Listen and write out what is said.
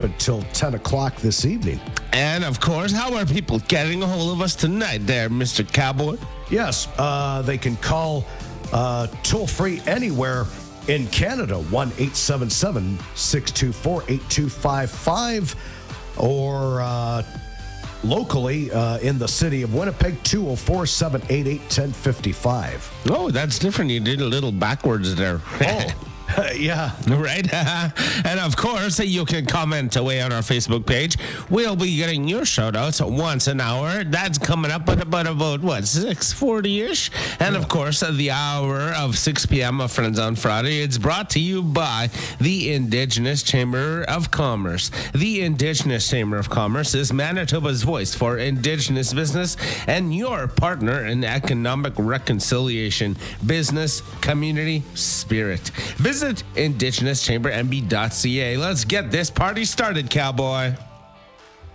until 10 o'clock this evening. And, of course, how are people getting a hold of us tonight there, Mr. Cowboy? Yes, they can call toll-free anywhere in Canada, 1-877-624-8255, or locally in the city of Winnipeg, 204-788-1055. Oh, that's different. You did a little backwards there. Yeah. Right. And of course, you can comment away on our Facebook page. We'll be getting your shout outs once an hour. That's coming up at about what, 6:40-ish? And of course, the hour of 6 p.m. of Friends on Friday. It's brought to you by the Indigenous Chamber of Commerce. The Indigenous Chamber of Commerce is Manitoba's voice for Indigenous business and your partner in economic reconciliation, business, community, spirit. Visit IndigenousChamberMB.ca. Let's get this party started, cowboy.